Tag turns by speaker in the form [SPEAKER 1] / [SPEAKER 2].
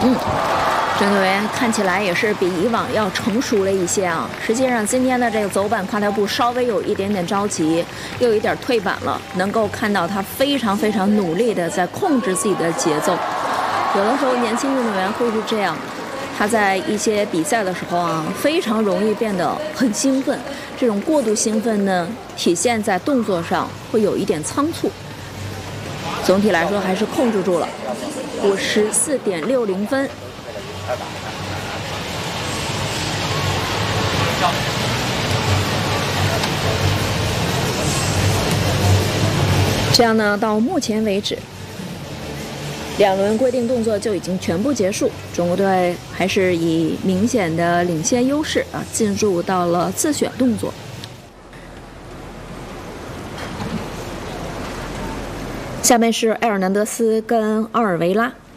[SPEAKER 1] 郑队员看起来也是比以往要成熟了一些啊。实际上，今天的这个走板跨跳步稍微有一点点着急，又有一点退板了。能够看到他非常努力的在控制自己的节奏。有的时候，年轻运动员会是这样，他在一些比赛的时候啊，非常容易变得很兴奋。这种过度兴奋呢，体现在动作上会有一点仓促。总体来说，还是控制住了，54.60分。这样呢，到目前为止，2轮规定动作就已经全部结束，中国队还是以明显的领先优势啊，进入到了自选动作。下面是埃尔南德斯跟奥尔维拉。